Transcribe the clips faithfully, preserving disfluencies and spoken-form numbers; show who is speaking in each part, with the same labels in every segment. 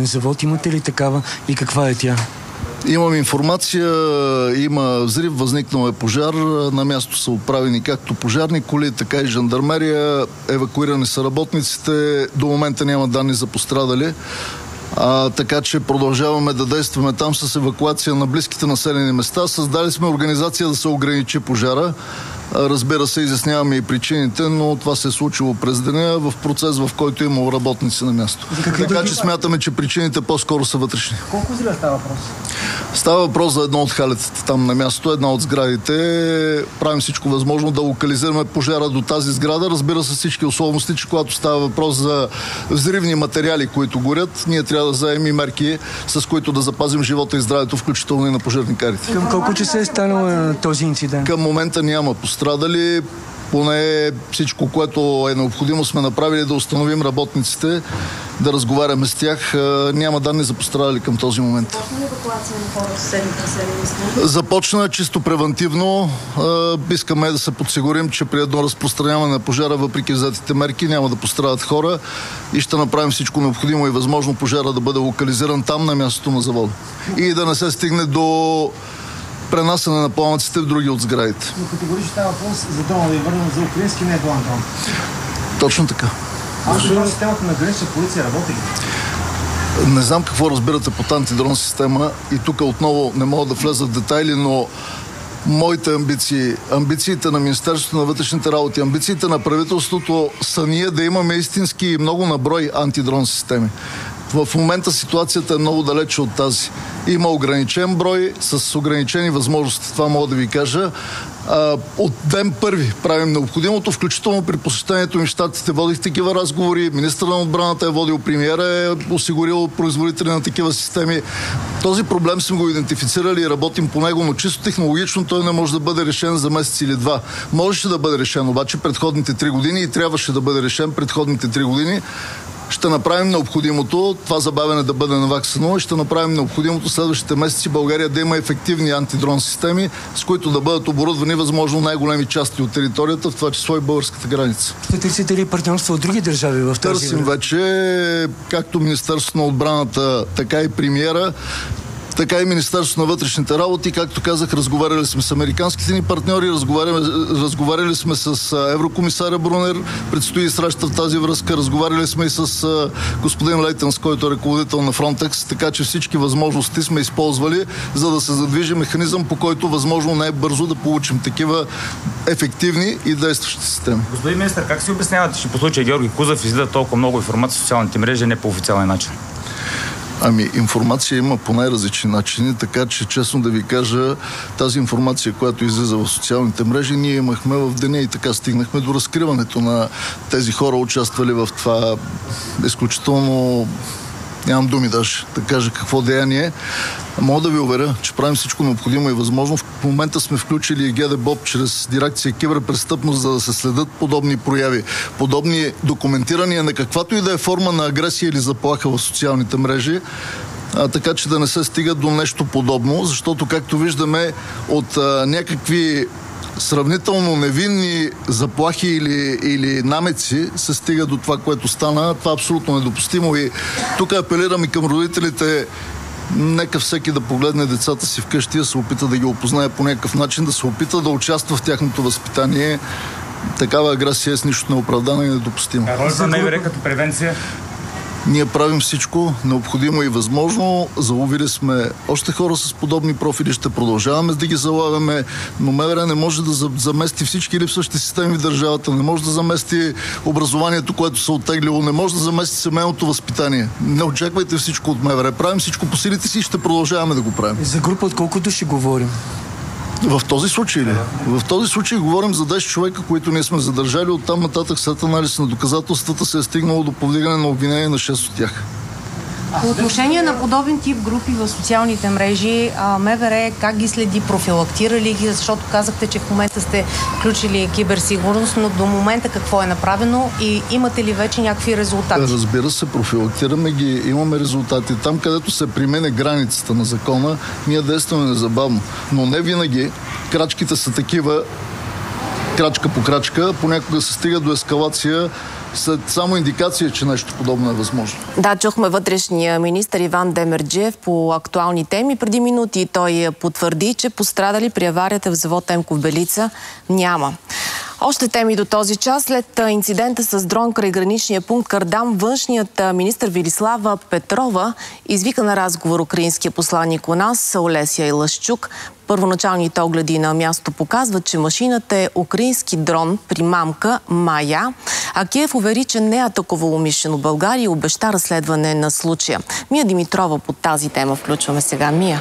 Speaker 1: завод. Имате ли такава и каква е тя?
Speaker 2: Имам информация, има взрив, възникнал е пожар, на място са отправени както пожарни коли, така и жандармерия, евакуирани са работниците, до момента няма данни за пострадали. А, така че продължаваме да действаме там с евакуация на близките населени места. Създали сме организация да се ограничи пожара. Разбира се, изясняваме и причините, но това се е случило през деня в процес, в който има работници на място. Така че смятаме, че причините по-скоро са вътрешни.
Speaker 1: Колко взрива става въпрос?
Speaker 2: Става въпрос за едно от халетата там на място, една от сградите. Правим всичко възможно да локализираме пожара до тази сграда. Разбира се, всички условности, че когато става въпрос за взривни материали, които горят, ние трябва да вземем и мерки, с които да запазим живота и здравето, включително и на пожарникарите.
Speaker 1: Към колко часа е станал този инцидент?
Speaker 2: Към момента няма пострадали. Поне всичко, което е необходимо, сме направили да установим работниците, да разговаряме с тях. Няма данни за пострадали към този момент.
Speaker 3: Започна ли евакуация на хора в съседните населени места?
Speaker 2: Започна чисто превентивно. Искаме да се подсигурим, че при едно разпространяване на пожара, въпреки взетите мерки, няма да пострадат хора и ще направим всичко необходимо и възможно пожара да бъде локализиран там, на мястото на завода. И да не се стигне до пренасене на пламъците в други от сградите.
Speaker 4: Но категорично става въпрос за дрона да ви върнем за украински, не е план дрон.
Speaker 2: Точно така.
Speaker 4: Антидрон системата на гранична полиция работи ли?
Speaker 2: Не знам какво разбирате под антидрон система и тук отново не мога да влеза в детайли, но моите амбиции, амбициите на Министерството на вътрешните работи, амбициите на правителството са ние да имаме истински и много наброй антидрон системи. В момента ситуацията е много далече от тази. Има ограничен брой, с ограничени възможности, това мога да ви кажа. От ден първи правим необходимото, включително при посещението ми в щатите водих такива разговори, министърът на отбраната е водил, премиера е осигурил производители на такива системи. Този проблем сме го идентифицирали и работим по него, но чисто технологично той не може да бъде решен за месец или два. Можеше да бъде решен, обаче предходните три години и трябваше да бъде решен предходните три години. Ще направим необходимото, това забавяне да бъде наваксано и ще направим необходимото следващите месеци България да има ефективни антидрон системи, с които да бъдат оборудвани възможно най-големи части от територията, в това число и българската граница.
Speaker 1: Ще търсите ли партньорство от други държави в тази?
Speaker 2: Търсим вече, както Министерството на отбраната, така и премиера, така и Министерството на вътрешните работи. Както казах, разговаряли сме с американските ни партньори, разговаряли, разговаряли сме с еврокомисаря Брунер, предстои среща в тази връзка, разговаряли сме и с господин Лейтенс, който е ръководител на Фронтекс, така че всички възможности сме използвали, за да се задвижи механизъм, по който възможно най-бързо да получим такива ефективни и действащи системи.
Speaker 5: Господин министър, как си обяснявате, че по случай Георги Кузов излиза толкова много информация в социалните мрежи, не по официален начин?
Speaker 2: Ами, информация има по най-различни начини, така че, честно да ви кажа, тази информация, която излиза в социалните мрежи, ние имахме в деня и така стигнахме до разкриването на тези хора, участвали в това изключително, нямам думи даже да кажа какво деяние. Мога да ви уверя, че правим всичко необходимо и възможно. В момента сме включили и ГДБОП чрез дирекция киберпрестъпност, за да се следят подобни прояви, подобни документирания на каквато и да е форма на агресия или заплаха в социалните мрежи, а, така че да не се стига до нещо подобно, защото, както виждаме, от а, някакви сравнително невинни заплахи или, или намеци се стига до това, което стана. Това е абсолютно недопустимо и тук апелирам и към родителите. Нека всеки да погледне децата си вкъщи, да се опита да ги опознае по някакъв начин, да се опита да участва в тяхното възпитание. Такава агресия е с нищо неоправдана и недопустима.
Speaker 5: А ролята на МВР като превенция?
Speaker 2: Ние правим всичко необходимо и възможно. Заловили сме още хора с подобни профили, ще продължаваме да ги залавяме, но МВР не може да замести всички липсващи системи в държавата, не може да замести образованието, което се оттеглило, не може да замести семейното възпитание. Не очаквайте всичко от МВР. Правим всичко по силите си и ще продължаваме да го правим.
Speaker 1: За група от колко души говорим?
Speaker 2: В този случай ли? В този случай говорим за десет човека, които ние сме задържали. Оттам нататък, след анализ на доказателствата, се е стигнало до повдигане на обвинение на шест от тях.
Speaker 3: По отношение на подобен тип групи в социалните мрежи, МВР как ги следи, профилактирали ги, защото казахте, че в момента сте включили киберсигурност, но до момента какво е направено и имате ли вече някакви резултати?
Speaker 2: Разбира се, профилактираме ги, имаме резултати. Там, където се примене границата на закона, ние действаме незабавно. Но не винаги крачките са такива, крачка по крачка, понякога се стига до ескалация са само индикация, че нещо подобно е възможно.
Speaker 6: Да, чухме вътрешния министър Иван Демерджиев по актуални теми. Преди минути той потвърди, че пострадали при аварията в завод Емков Белица няма. Още теми до този час. След инцидента с дрон край граничния пункт Кардам, външният министър Велислава Петрова извика на разговор украинския посланник у нас Олесия Илашчук. Първоначалните огледи на място показват, че машината е украински дрон примамка Мая, а Киев увери, че не е атакувал умишлено България и обеща разследване на случая. Мия Димитрова по тази тема включваме сега. Мия.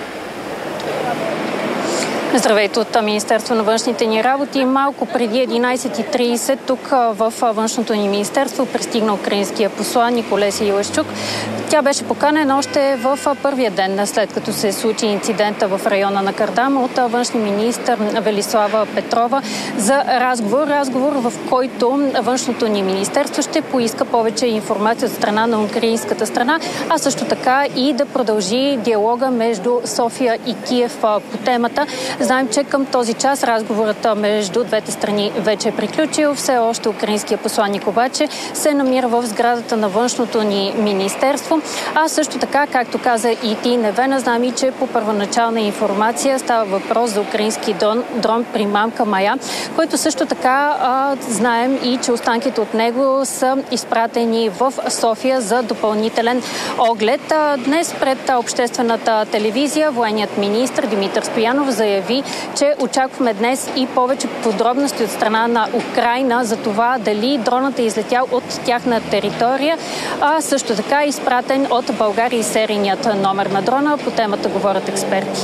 Speaker 7: Здравейте от Министерство на външните ни работи. Малко преди единайсет и трийсет тук в външното ни министерство пристигна украинския посланник Олесия Илашчук. Тя беше поканена още в първия ден, след като се случи инцидента в района на Кардам от външния министър Велислава Петрова за разговор. Разговор, в който външното ни министерство ще поиска повече информация от страна на украинската страна, а също така и да продължи диалога между София и Киев по темата. Знаем, че към този час разговорът между двете страни вече е приключил. Все още украинския посланник обаче се намира в сградата на външното ни министерство. А също така, както каза и ти, Невена, знаем и, че по първоначална информация става въпрос за украински дрон, дрон примамка Мая, който също така а, знаем и, че останките от него са изпратени в София за допълнителен оглед. А, днес пред обществената телевизия военният министр Димитър Стоянов заяви, че очакваме днес и повече подробности от страна на Украйна за това дали дронът е излетял от тяхна територия, а също така е изпратен от България и серийният номер на дрона. По темата говорят експерти.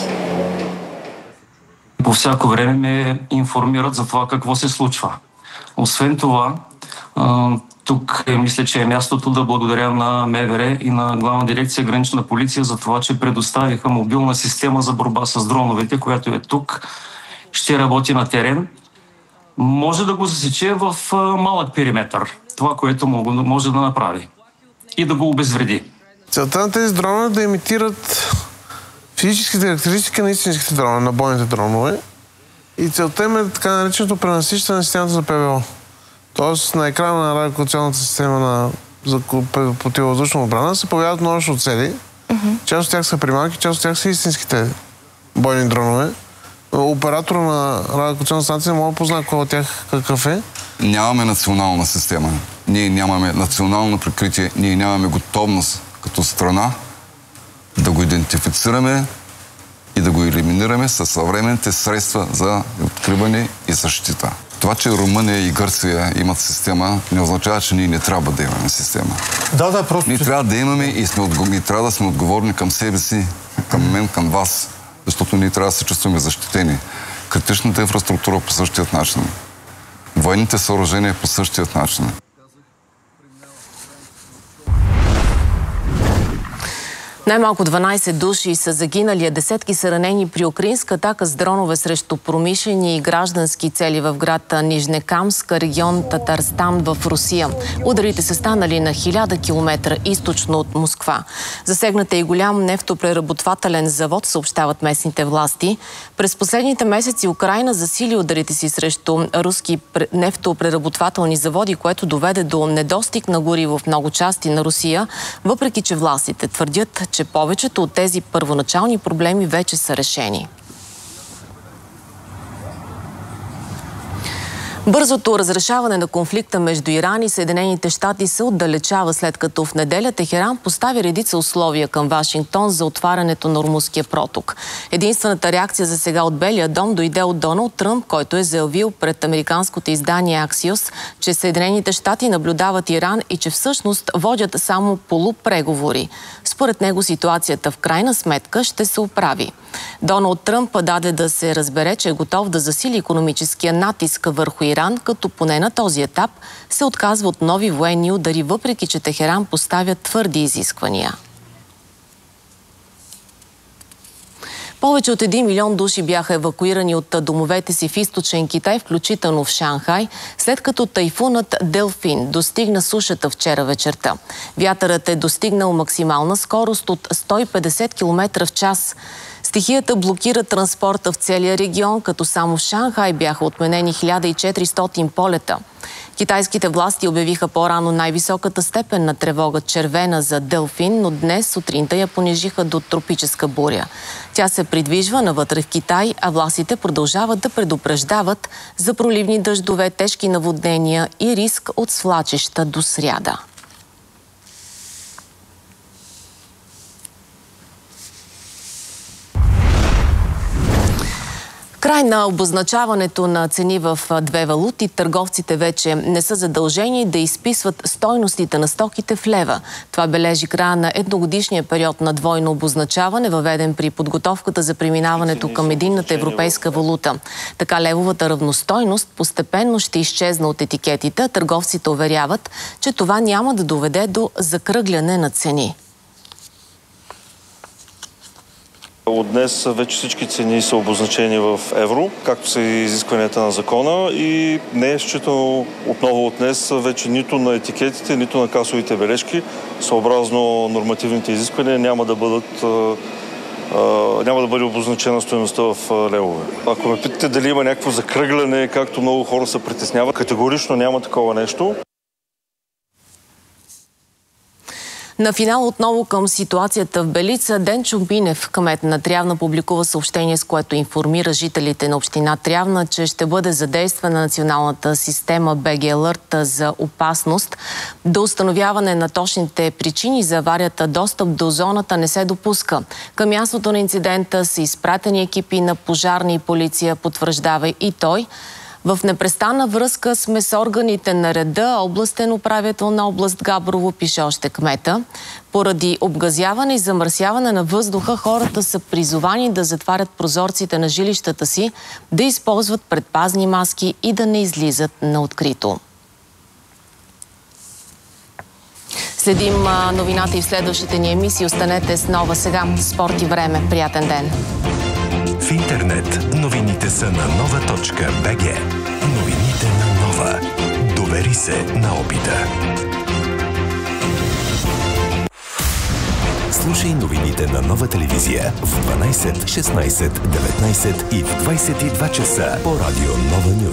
Speaker 8: По всяко време ме информират за това какво се случва. Освен това, тук мисля, че е мястото да благодаря на МВР и на Главна дирекция Гранична полиция за това, че предоставиха мобилна система за борба с дроновете, която е тук. Ще работи на терен. Може да го засече в малък периметър. Това, което може да направи. И да го обезвреди.
Speaker 9: Целта на тези дронове е да имитират физическите характеристики на истинските дронове, на бойните дронове. И целта им е така нареченото пренасищане на системата за ПВО. Тоест на екрана на радиолокационната система на, за противовъздушна отбрана се появяват множество цели. Mm-hmm. Част от тях са примамки, част от тях са истинските бойни дронове. Оператор на радиолокационна станция може да познае кой от тях какъв е.
Speaker 10: Нямаме национална система. Ние нямаме национално прикритие. Ние нямаме готовност като страна да го идентифицираме и да го елиминираме със съвременните средства за откриване и защита. Това, че Румъния и Гърция имат система, не означава, че ние не трябва да имаме система.
Speaker 4: Да, да, просто...
Speaker 10: Ние трябва да имаме и, сме отго... и трябва да сме отговорни към себе си, към мен, към вас, защото ние трябва да се чувстваме защитени. Критичната инфраструктура по същият начин. Военните съоръжения по същият начин.
Speaker 6: Най-малко дванайсет души са загинали, а десетки са ранени при украинска атака с дронове срещу промишлени и граждански цели в град Нижнекамск, регион Татарстан в Русия. Ударите са станали на хиляда километра източно от Москва. Засегнат е и голям нефтопреработвателен завод, съобщават местните власти. През последните месеци Украйна засили ударите си срещу руски нефтопреработвателни заводи, което доведе до недостиг на гориво в много части на Русия, въпреки че властите твърдят, че повечето от тези първоначални проблеми вече са решени. Бързото разрешаване на конфликта между Иран и Съединените щати се отдалечава, след като в неделя Техеран постави редица условия към Вашингтон за отварянето на Ормузския проток. Единствената реакция за сега от Белия дом дойде от Доналд Тръмп, който е заявил пред американското издание Аксиос, че Съединените щати наблюдават Иран и че всъщност водят само полупреговори. Според него ситуацията в крайна сметка ще се оправи. Доналд Тръмп даде да се разбере, че е готов да засили икономическия натиск върху Иран, като поне на този етап се отказва от нови военни удари, въпреки че Техеран поставя твърди изисквания. Повече от един милион души бяха евакуирани от домовете си в източен Китай, включително в Шанхай, след като тайфунът Делфин достигна сушата вчера вечерта. Вятърът е достигнал максимална скорост от сто и петдесет километра в час. Стихията блокира транспорта в целия регион, като само в Шанхай бяха отменени хиляда и четиристотин полета. Китайските власти обявиха по-рано най-високата степен на тревога червена за Делфин, но днес сутринта я понижиха до тропическа буря. Тя се придвижва навътре в Китай, а властите продължават да предупреждават за проливни дъждове, тежки наводнения и риск от свлачища до сряда. Край на обозначаването на цени в две валути, търговците вече не са задължени да изписват стойностите на стоките в лева. Това бележи края на едногодишния период на двойно обозначаване, въведен при подготовката за преминаването към единната европейска валута. Така левовата равностойност постепенно ще изчезна от етикетите. Търговците уверяват, че това няма да доведе до закръгляне на цени.
Speaker 11: От днес вече всички цени са обозначени в евро, както са и изискванията на закона, и не е считано отново от днес вече нито на етикетите, нито на касовите бележки, съобразно нормативните изисквания, няма да бъдат няма да бъде обозначена стойността в левове. Ако ме питате дали има някакво закръгляне, както много хора се притесняват, категорично няма такова нещо.
Speaker 6: На финал отново към ситуацията в Белица. Денчо Бинев, кмет на Трявна, публикува съобщение, с което информира жителите на община Трявна, че ще бъде задействана националната система би джи Alert за опасност. До установяване на точните причини за аварията достъп до зоната не се допуска. Към мястото на инцидента са изпратени екипи на пожарна и полиция, потвърждава и той. В непрестанна връзка сме с органите на реда, областен управител на област Габрово, пише още кмета. Поради обгазяване и замърсяване на въздуха, хората са призовани да затварят прозорците на жилищата си, да използват предпазни маски и да не излизат на открито. Следим новината и в следващите ни емисии. Останете с Нова сега. Спорт и време. Приятен ден!
Speaker 12: В интернет новините са на нова точка би джи. Новините на Нова. Довери се на опита. Слушай новините на Нова телевизия в дванайсет, шестнайсет, деветнайсет и в двайсет и два часа по радио Нова Нюз.